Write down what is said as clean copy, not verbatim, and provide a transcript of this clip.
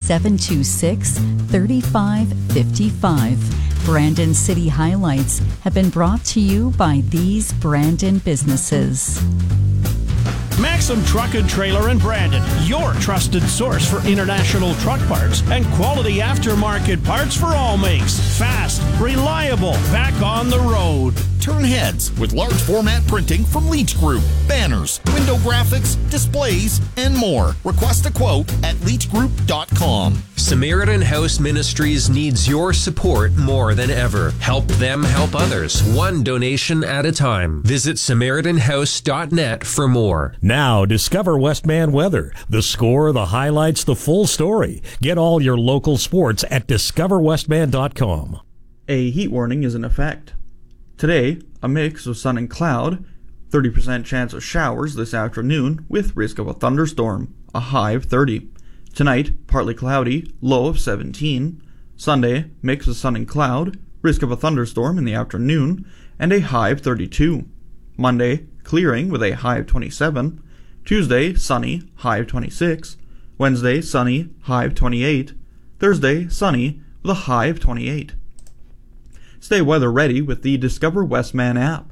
726-3555. Brandon City Highlights have been brought to you by these Brandon businesses. Maxim Truck and Trailer in Brandon, your trusted source for international truck parts and quality aftermarket parts for all makes. Fast, reliable, back on the road. Turn heads with large format printing from Leach Group. Banners, window graphics, displays, and more. Request a quote at leachgroup.com. Samaritan House Ministries needs your support more than ever. Help them help others, one donation at a time. Visit SamaritanHouse.net for more. Now, discover Westman weather. The score, the highlights, the full story. Get all your local sports at discoverwestman.com. A heat warning is in effect. Today, a mix of sun and cloud, 30% chance of showers this afternoon with risk of a thunderstorm, a high of 30. Tonight, partly cloudy, low of 17. Sunday, mix of sun and cloud, risk of a thunderstorm in the afternoon, and a high of 32. Monday, clearing with a high of 27. Tuesday, sunny, high of 26. Wednesday, sunny, high of 28. Thursday, sunny, with a high of 28. Stay weather ready with the Discover Westman app.